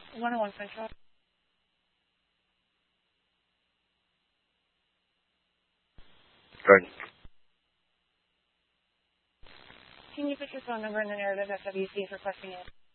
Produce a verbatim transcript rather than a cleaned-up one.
one oh one Central. Good. Can you put your phone number in the narrative F W C is requesting it?